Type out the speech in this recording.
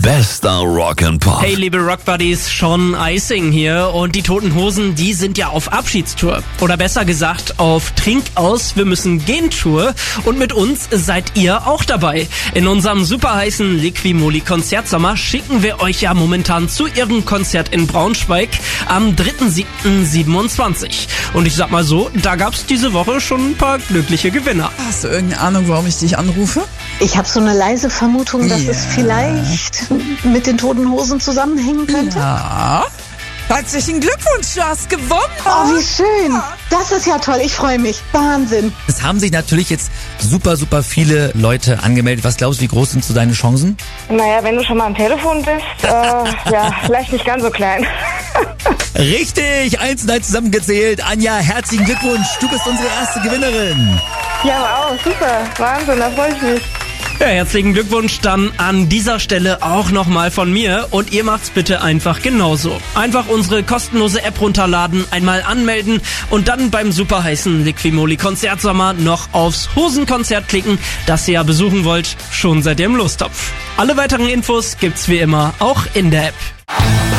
Bester Rock and Pop. Hey liebe Rockbuddies, Sean Icing hier und die Toten Hosen, die sind ja auf Abschiedstour. Oder besser gesagt auf Trinkaus, wir müssen gehen Tour. Und mit uns seid ihr auch dabei. In unserem super heißen Liquimoli Konzertsommer schicken wir euch ja momentan zu ihrem Konzert in Braunschweig am 3.7.27. Und ich sag mal so, da gab's diese Woche schon ein paar glückliche Gewinner. Hast du irgendeine Ahnung, warum ich dich anrufe? Ich habe so eine leise Vermutung, dass es vielleicht mit den Toten Hosen zusammenhängen könnte. Ja. Herzlichen Glückwunsch, du hast gewonnen. Oh, wie schön. Das ist ja toll. Ich freue mich. Wahnsinn. Es haben sich natürlich jetzt super viele Leute angemeldet. Was glaubst du, wie groß sind so deine Chancen? Naja, wenn du schon mal am Telefon bist, ja, vielleicht nicht ganz so klein. Richtig, 1 und 1 zusammengezählt. Anja, herzlichen Glückwunsch. Du bist unsere erste Gewinnerin. Ja, wow, super. Wahnsinn, da freue ich mich. Ja, herzlichen Glückwunsch dann an dieser Stelle auch nochmal von mir und ihr macht's bitte einfach genauso. Einfach unsere kostenlose App runterladen, einmal anmelden und dann beim super heißen Liquimoli Konzertsommer noch aufs Hosenkonzert klicken, das ihr ja besuchen wollt. Schon seid ihr im Lostopf. Alle weiteren Infos gibt's wie immer auch in der App.